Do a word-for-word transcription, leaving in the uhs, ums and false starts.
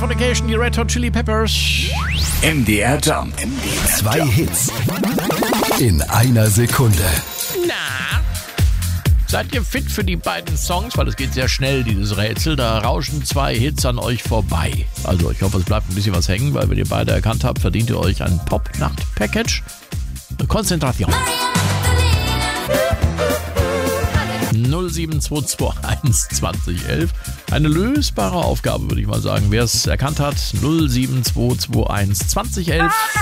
Californication, die Red Hot Chili Peppers. M D R Jump. Zwei Hits in einer Sekunde. Na? Seid ihr fit für die beiden Songs? Weil es geht sehr schnell, dieses Rätsel. Da rauschen zwei Hits an euch vorbei. Also ich hoffe, es bleibt ein bisschen was hängen, weil wenn ihr beide erkannt habt, verdient ihr euch ein Pop-Nacht-Package. Konzentration. null sieben zwei zwei eins zwanzig elf. Eine lösbare Aufgabe, würde ich mal sagen. Wer es erkannt hat, null sieben zwei zwei eins zwanzig elf.